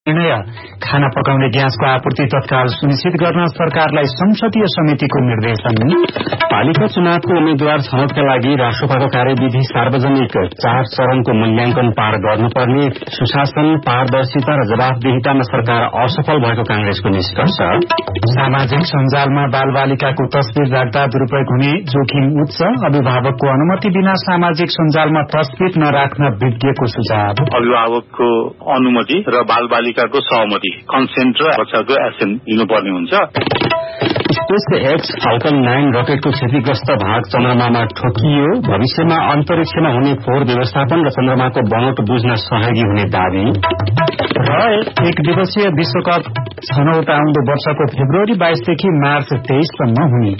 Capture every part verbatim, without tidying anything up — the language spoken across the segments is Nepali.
निर्णय खाना पकाउने ग्यासको आपूर्ति तत्काल सुनिश्चित गर्न सरकारलाई संसदीय समितिको निर्देशन। पालिका चुनावको उम्मेद्वार छनौटका लागि राष्ट्रपतिको कार्यविधि सार्वजनिक चार चरणको मूल्याङ्कन पार गर्नुपर्ने सुशासन, पारदर्शिता र जवाफदेहितामा सरकार असफल भएको कांग्रेसको निष्कर्ष। सामाजिक सञ्जालमा बालबालिकाको तस्बिर राख्दा दुरूपयोग हुने जोखिम उच्च, अभिभावकको अनुमति बिना सामाजिक सञ्जालमा तस्बिर नराख्न विज्ञको सुझाव। अभिभावकको अनुमति र बालबालिकाको सहमति, कन्सेन्ट र बच्चाको एसेन्ट लिनुपर्ने हुन्छ। स्पेस एक्स फाल्कन नाइन रकेटको क्षतिग्रस्त भाग चन्द्रमामा ठोकियो। भविष्यमा अन्तरिक्षमा हुने फोहोर व्यवस्थापन र चन्द्रमाको बनोट बुझ्न सहयोगी हुने दावी। र एक दिवसीय विश्वकप छनौट आउँदो वर्षको फेब्रुअरी बाइसदेखि मार्च तेइससम्म हुने।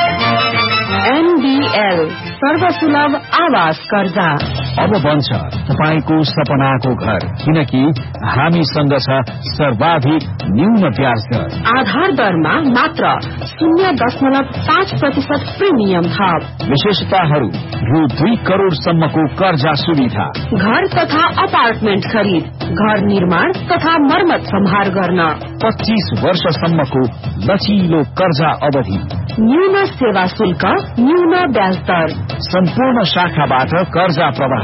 एनबीएल सर्वसुलभ आवास कर्जा अब बन्छ तपाईको सपनाको घर, किनकि हामीसँग छ सर्वाधिक न्यून ब्याज दर। आधार दरमा मात्र शून्य दशमलव पाँच प्रतिशत प्रिमियम थप। विशेषताहरू रु दुई करोड़सम्मको कर्जा सुविधा, घर तथा अपार्टमेन्ट खरिद, घर निर्माण तथा मर्मत सम्हार गर्न, पच्चीस वर्षसम्मको लचिलो कर्जा अवधि, न्यून सेवा शुल्क, न्यून ब्याज दर, सम्पूर्ण शाखाबाट कर्जा प्रवाह।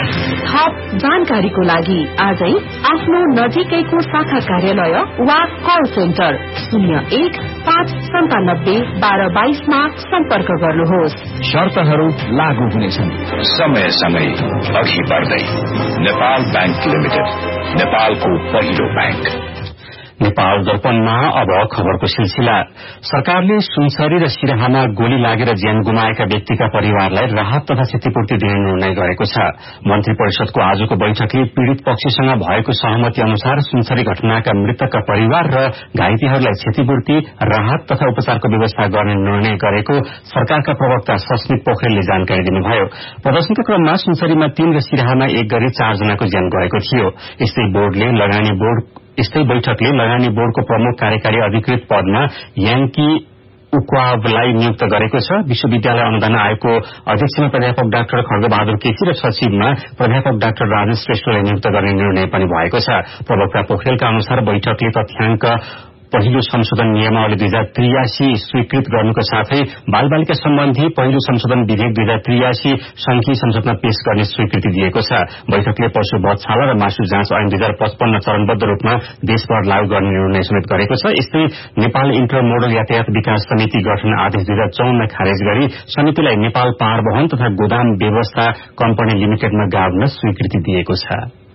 थप जानकारीको लागि आजै आफ्नो नजिकैको शाखा कार्यालय वा कल सेन्टर शून्य एक पाँच सन्तानब्बे बाह्र बाइसमा सम्पर्क गर्नुहोस्। शर्तहरू लागू हुनेछन्। समय समय अघि बढ्दै नेपाल बैंक लिमिटेड, नेपालको पहिलो बैंक। नेपाल दर्पणमा अब खबरको सिलसिला। सरकारले सुनसरी र सिराहामा गोली लागेर ज्यान गुमाएका व्यक्तिका परिवारलाई राहत तथा क्षतिपूर्ति दिने निर्णय गरेको छ। मन्त्री परिषदको आजको बैठकले पीड़ित पक्षसँग भएको सहमति अनुसार सुनसरी घटनाका मृतकका परिवार र घाइतेहरूलाई क्षतिपूर्ति, राहत तथा उपचारको व्यवस्था गर्ने निर्णय गरेको सरकारका प्रवक्ता सस्मित पोखरेलले जानकारी दिनुभयो। प्रदर्शनका क्रममा सुनसरीमा तीन र सिराहामा एक गरी चारजनाको ज्यान गएको थियो। यस्तै बोर्डले लगानी बोर्ड यस्तै बैठकले लगानी बोर्डको प्रमुख कार्यकारी अधिकृत पदमा याङ्की उक्वावलाई नियुक्त गरेको छ। विश्वविद्यालय अनुदान आयोगको अध्यक्षमा प्राध्यापक डाक्टर खड्गबहादुर केसी र सचिवमा प्राध्यापक डाक्टर राजेश श्रेष्ठलाई नियुक्त गर्ने निर्णय पनि भएको छ। प्रवक्ता पोखरेलका अनुसार बैठकले तथ्याङ्क पहिलो संशोधन नियमावली दुई हजार त्रियासी स्वीकृत गर्नुको साथै बालबालिका सम्बन्धी पहिलो संशोधन विधेयक दुई हजार त्रियासी संघीय संसदमा पेश गर्ने स्वीकृति दिएको छ। बैठकले पशु बधशाला र मासु जाँच ऐन दुई हजार पचपन्न चरणबद्ध रूपमा देशभर लागू गर्ने निर्णय समेत गरेको छ। यस्तै नेपाल इन्टर मोडल यातायात विकास समिति गठन आदेश दुई हजार चौन्न खारेज गरी समितिलाई नेपाल पारवहन तथा गोदाम व्यवस्था कम्पनी लिमिटेडमा गाड्न स्वीकृति दिएको छ।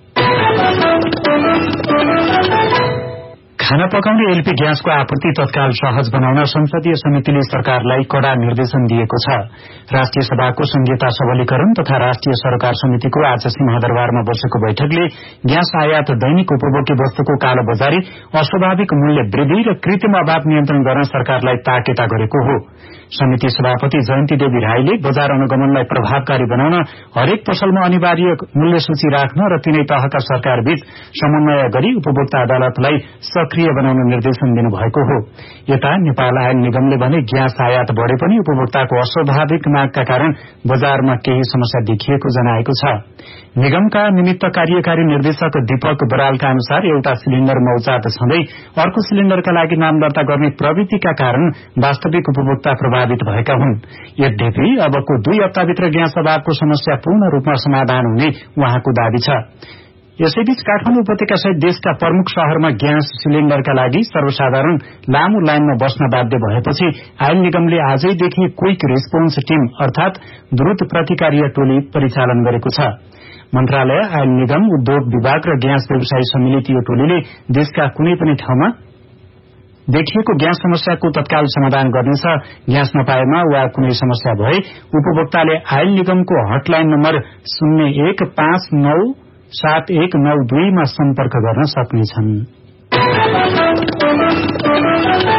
खाना पकाउने एलपी ग्यासको आपूर्ति तत्काल सहज बनाउन संसदीय समितिले सरकारलाई कड़ा निर्देशन दिएको छ। राष्ट्रिय सभाको संघीयता सबलीकरण तथा राष्ट्रिय सरकार समितिको आज सिंहदरबारमा बसेको बैठकले ग्यास आयात, दैनिक उपभोग्य वस्तुको कालोबजारी, अस्वाभाविक मूल्य वृद्धि र कृत्रिम अभाव नियन्त्रण गर्न सरकारलाई ताकेता गरेको हो। समिति सभापति जयन्ती देवी राईले बजार अनुगमनलाई प्रभावकारी बनाउन हरेक पसलमा अनिवार्य मूल्य सूची राख्न र तीनै तहका सरकारबीच समन्वय गरी उपभोक्ता अदालतलाई सक्रिय बनाउन निर्देशन दिनुभएको हो। यता नेपाल आयल निगमले भने ग्यास आयात बढ़े पनि उपभोक्ताको अस्वाभाविक मागका कारण बजारमा केही समस्या देखिएको जनाएको छ। निगमका निमित्त कार्यकारी निर्देशक दीपक बरालका अनुसार एउटा सिलिण्डर मौजात छँदै अर्को सिलिण्डरका लागि नाम दर्ता गर्ने प्रवृत्तिका कारण वास्तविक उपभोक्ता प्रभावित भएका हुन्। यद्यपि अबको दुई हप्ताभित्र ग्यास अभावको समस्या पूर्ण रूपमा समाधान हुने उहाँको दावी छ। यसैबीच काठमाडौँ उपत्यका सहित देशका प्रमुख शहरमा ग्यास सिलिण्डरका लागि सर्वसाधारण लामो लाइनमा बस्न बाध्य भएपछि आयल निगमले आजैदेखि क्विक रेस्पोन्स टीम अर्थात द्रुत प्रतिकार्य टोली परिचालन गरेको छ। मन्त्रालय, आयल निगम, उद्योग विभाग र ग्यास व्यवसायी सम्मिलित यो टोलीले देशका कुनै पनि ठाउँमा देखिएको ग्यास समस्याको तत्काल समाधान गर्नेछ। ग्यास नपाएमा वा कुनै समस्या भए उपभोक्ताले आयल निगमको हटलाइन नम्बर शून्य एक पाँच नौ सात एक नौ दुईमा सम्पर्क गर्न सक्नेछन्।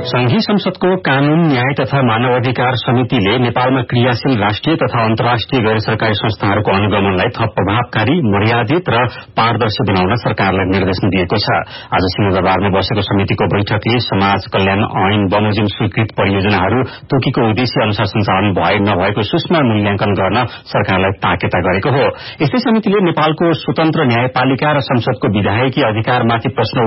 संघीय संसदको कानून न्याय तथा मानव अधिकार समितिले नेपालमा क्रियाशील राष्ट्रिय तथा अन्तर्राष्ट्रिय गैर सरकारी संस्थाहरूको अनुगमनलाई थप प्रभावकारी, मर्यादित र पारदर्शी बनाउन सरकारलाई निर्देशन दिएको छ। आज सिंहदरबारमा बसेको समितिको बैठकले समाज कल्याण ऐन बमोजिम स्वीकृत परियोजनाहरू तोकेको उद्देश्य अनुसार सञ्चालन भए नभएको सूक्ष्म मूल्याङ्कन गर्न सरकारलाई ताकेता गरेको हो। यस्तै समितिले नेपालको स्वतन्त्र न्यायपालिका र संसदको विधायकी अधिकारमाथि प्रश्न